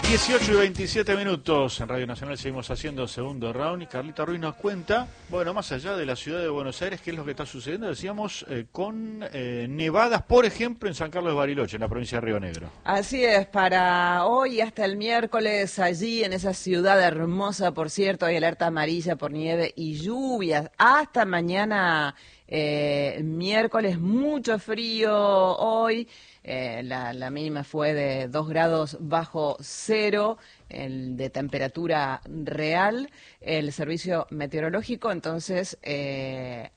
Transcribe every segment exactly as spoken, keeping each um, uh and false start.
dieciocho y veintisiete minutos, en Radio Nacional seguimos haciendo segundo round y Carlita Ruiz nos cuenta, bueno, más allá de la ciudad de Buenos Aires, qué es lo que está sucediendo, decíamos, eh, con eh, nevadas, por ejemplo, en San Carlos de Bariloche, en la provincia de Río Negro. Así es, para hoy hasta el miércoles, allí en esa ciudad hermosa, por cierto, hay alerta amarilla por nieve y lluvias, hasta mañana eh, miércoles, mucho frío hoy. Eh, la, la mínima fue de dos grados bajo cero el de temperatura real. El servicio meteorológico entonces eh,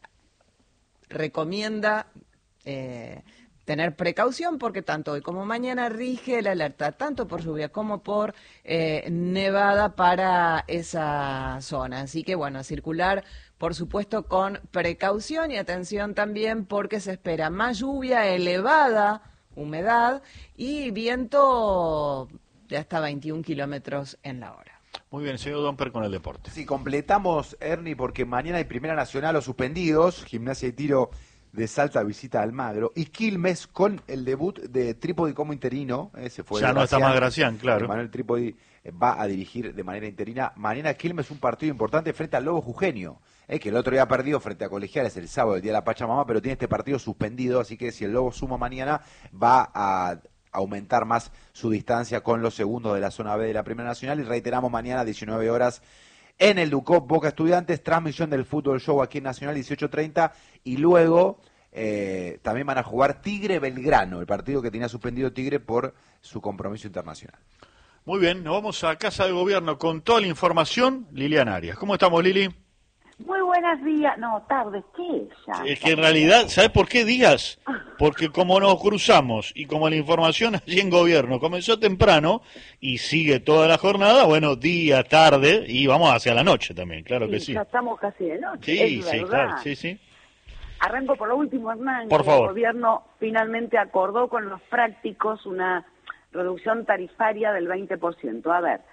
recomienda eh, tener precaución porque tanto hoy como mañana rige la alerta, tanto por lluvia como por eh, nevada para esa zona. Así que bueno, a circular por supuesto con precaución y atención también porque se espera más lluvia elevada, humedad y viento de hasta veintiún kilómetros en la hora. Muy bien, señor Domper con el deporte. Sí, completamos, Ernie, porque mañana hay Primera Nacional o suspendidos, Gimnasia y Tiro de Salta visita Almagro, y Quilmes con el debut de Trípodi como interino. Eh, se fue ya no Gracián, está más Gracián, claro. Manuel Trípodi eh, va a dirigir de manera interina. Mañana Quilmes un partido importante frente al Lobo Jujeño, eh, que el otro día perdió frente a Colegiales el sábado, el día de la Pachamama, pero tiene este partido suspendido, así que si el Lobo suma mañana va a aumentar más su distancia con los segundos de la zona B de la Primera Nacional. Y reiteramos, mañana diecinueve horas en el Ducop, Boca Estudiantes, transmisión del Fútbol Show aquí en Nacional, dieciocho treinta, y luego eh, también van a jugar Tigre Belgrano, el partido que tenía suspendido Tigre por su compromiso internacional. Muy bien, nos vamos a Casa de Gobierno con toda la información. Liliana Arias. ¿Cómo estamos, Lili? Muy buenos días, no, tardes, ¿qué es ya? Es que en realidad, ¿sabes por qué días? Porque como nos cruzamos y como la información allí en Gobierno comenzó temprano y sigue toda la jornada, bueno, día, tarde y vamos hacia la noche también, claro sí, que sí. Ya estamos casi de noche, Sí, es sí, verdad. claro, sí, sí. Arranco por lo último, Hernán. Por favor. El gobierno finalmente acordó con los prácticos una reducción tarifaria del veinte por ciento. A ver,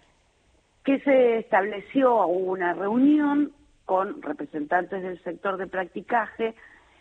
¿qué se estableció? Hubo una reunión con representantes del sector de practicaje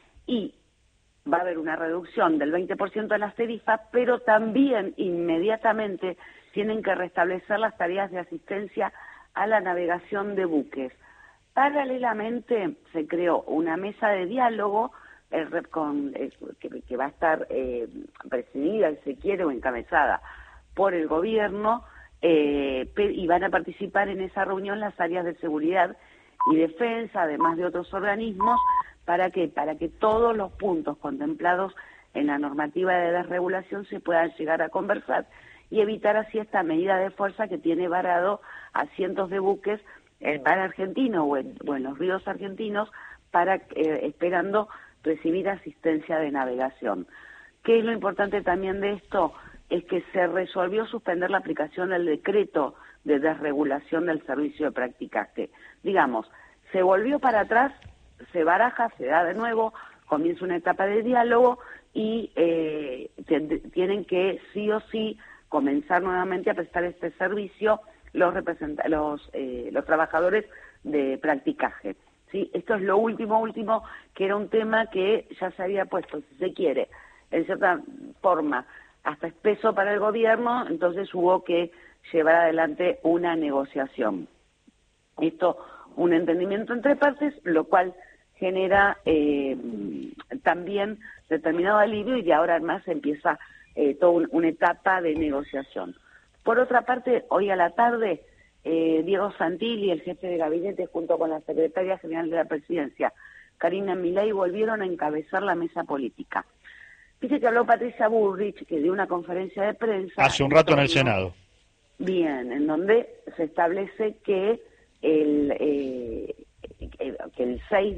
y va a haber una reducción del veinte por ciento de las tarifas, pero también inmediatamente tienen que restablecer las tareas de asistencia a la navegación de buques. Paralelamente se creó una mesa de diálogo eh, con, eh, que, que va a estar eh, presidida, si se quiere, o encabezada por el gobierno, eh, y van a participar en esa reunión las áreas de seguridad y defensa, además de otros organismos, para que para que todos los puntos contemplados en la normativa de desregulación se puedan llegar a conversar y evitar así esta medida de fuerza que tiene varado a cientos de buques en el mar argentino o en, o en los ríos argentinos para eh, esperando recibir asistencia de navegación. ¿Qué es lo importante también de esto? Es que se resolvió suspender la aplicación del decreto de desregulación del servicio de practicaje. Digamos, se volvió para atrás, se baraja, se da de nuevo, comienza una etapa de diálogo y eh, tienen que sí o sí comenzar nuevamente a prestar este servicio los representa los eh, los trabajadores de practicaje. ¿Sí? Esto es lo último, último, que era un tema que ya se había puesto, si se quiere, en cierta forma, hasta espeso para el gobierno, entonces hubo que llevar adelante una negociación. Esto, un entendimiento entre partes, lo cual genera eh, también determinado alivio y de ahora en más empieza eh, toda un, una etapa de negociación. Por otra parte, hoy a la tarde, eh, Diego Santilli, el jefe de gabinete, junto con la secretaria general de la presidencia, Karina Milei, volvieron a encabezar la mesa política. Dice que habló Patricia Bullrich, que dio una conferencia de prensa. Hace un rato en el Senado. Bien, en donde se establece que el, eh, que el seis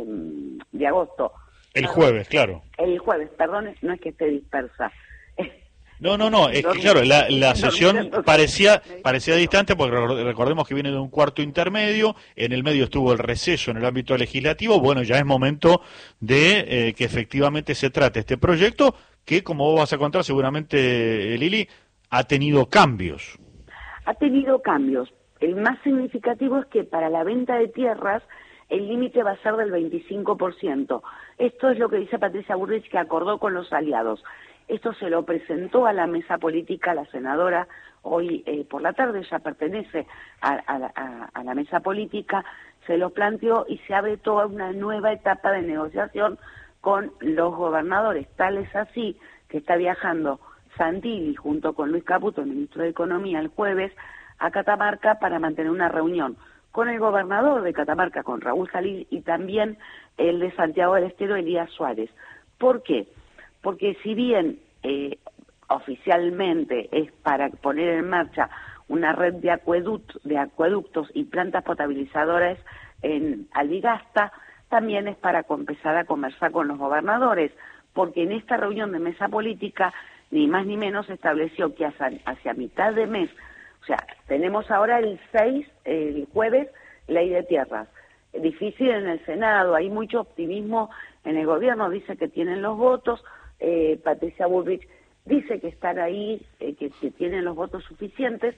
de agosto... El jueves, claro. El jueves, perdón, no es que esté dispersa. No, no, no, es que claro, la, la sesión parecía parecía distante porque recordemos que viene de un cuarto intermedio, en el medio estuvo el receso en el ámbito legislativo, bueno, ya es momento de eh, que efectivamente se trate este proyecto que, como vos vas a contar seguramente, Lili, ha tenido cambios. Ha tenido cambios. El más significativo es que para la venta de tierras el límite va a ser del veinticinco por ciento. Esto es lo que dice Patricia Bullrich, que acordó con los aliados. Esto se lo presentó a la mesa política la senadora hoy eh, por la tarde, ella pertenece a, a, a, a la mesa política, se lo planteó y se abre toda una nueva etapa de negociación con los gobernadores. Tal es así que está viajando Santilli junto con Luis Caputo, el ministro de Economía, el jueves a Catamarca para mantener una reunión con el gobernador de Catamarca, con Raúl Jalil, y también el de Santiago del Estero, Elías Suárez. ¿Por qué? Porque si bien eh, oficialmente es para poner en marcha una red de, acueduct, de acueductos y plantas potabilizadoras en Albigasta, también es para empezar a conversar con los gobernadores, porque en esta reunión de mesa política, ni más ni menos, se estableció que hacia, hacia mitad de mes, o sea, tenemos ahora el seis, el jueves, ley de tierras. Difícil en el Senado, hay mucho optimismo en el gobierno, dice que tienen los votos, eh, Patricia Bullrich dice que están ahí, eh, que, que tienen los votos suficientes,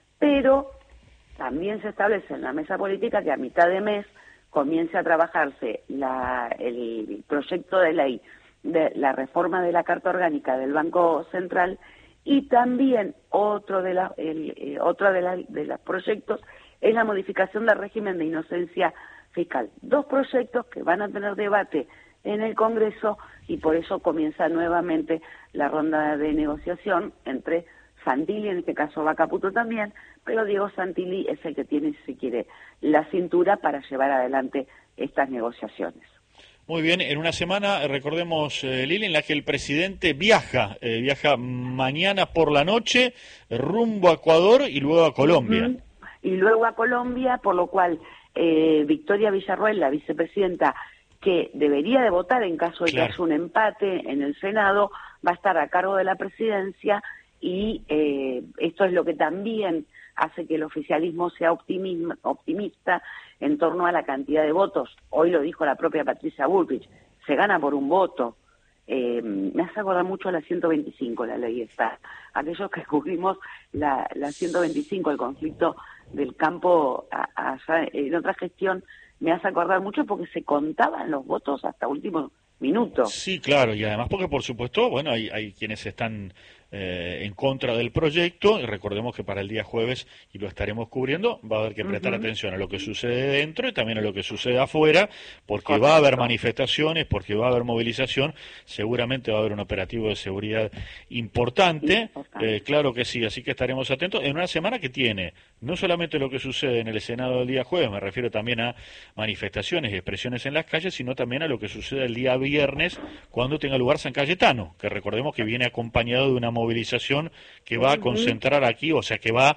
pero también se establece en la mesa política que a mitad de mes comience a trabajarse la, el proyecto de ley de la reforma de la Carta Orgánica del Banco Central, y también otro de, la, el, eh, otro de, la, de los proyectos es la modificación del régimen de inocencia fiscal. Dos proyectos que van a tener debate en el Congreso y por eso comienza nuevamente la ronda de negociación entre Santilli, en este caso va Caputo también, pero Diego Santilli es el que tiene, si quiere, la cintura para llevar adelante estas negociaciones. Muy bien, en una semana, recordemos, eh, Lili, en la que el presidente viaja, eh, viaja mañana por la noche rumbo a Ecuador y luego a Colombia. Uh-huh. Y luego a Colombia, por lo cual eh, Victoria Villarroel, la vicepresidenta, que debería de votar en caso de claro. que haya un empate en el Senado, va a estar a cargo de la presidencia, y eh, esto es lo que también hace que el oficialismo sea optimista en torno a la cantidad de votos. Hoy lo dijo la propia Patricia Bullrich, se gana por un voto. Eh, me hace acordar mucho a la ciento veinticinco, la ley está. Aquellos que descubrimos la, la ciento veinticinco, el conflicto del campo a, allá en otra gestión, me hace acordar mucho porque se contaban los votos hasta último minuto. Sí, claro, y además porque por supuesto, bueno, hay, hay quienes están eh, en contra del proyecto, y recordemos que para el día jueves, y lo estaremos cubriendo, va a haber que prestar uh-huh. atención a lo que sucede dentro y también a lo que sucede afuera, porque Correcto. va a haber manifestaciones, porque va a haber movilización, seguramente va a haber un operativo de seguridad importante, importante. Eh, claro que sí, así que estaremos atentos en una semana que tiene no solamente lo que sucede en el Senado del día jueves, me refiero también a manifestaciones y expresiones en las calles, sino también a lo que sucede el día viernes cuando tenga lugar San Cayetano, que recordemos que viene acompañado de una movilización que va a concentrar aquí, o sea, que va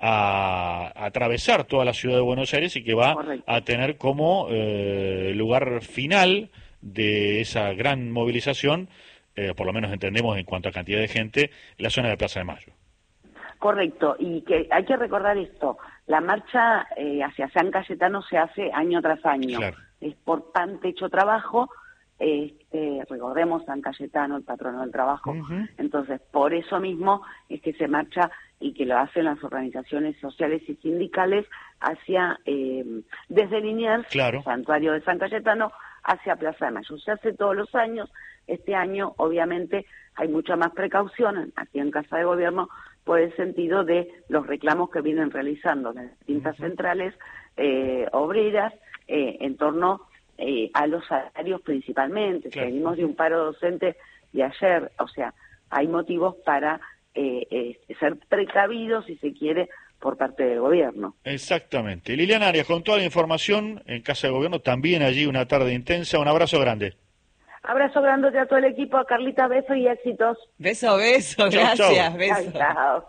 a, a atravesar toda la ciudad de Buenos Aires y que va Correcto. a tener como eh, lugar final de esa gran movilización, eh, por lo menos entendemos en cuanto a cantidad de gente, la zona de Plaza de Mayo. Correcto, y que hay que recordar esto, la marcha eh, hacia San Cayetano se hace año tras año, claro. es por pan, techo, trabajo, este, recordemos San Cayetano, el patrono del trabajo, uh-huh. entonces por eso mismo es que se marcha y que lo hacen las organizaciones sociales y sindicales hacia, eh, desde Liniers, claro. santuario de San Cayetano, hacia Plaza de Mayo. Se hace todos los años, este año obviamente hay mucha más precaución aquí en Casa de Gobierno por el sentido de los reclamos que vienen realizando las distintas uh-huh. centrales eh, obreras eh, en torno eh, a los salarios principalmente. Claro. Venimos de un paro docente de ayer, o sea, hay motivos para eh, eh, ser precavidos, si se quiere, por parte del gobierno. Exactamente. Liliana Arias, con toda la información en Casa de Gobierno, también allí una tarde intensa. Un abrazo grande. Abrazo grande a todo el equipo, a Carlita, beso y éxitos. Beso, beso, gracias, chau, chau. beso. Chau, chau.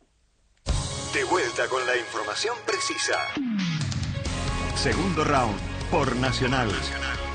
De vuelta con la información precisa. Segundo round por Nacional. Nacional.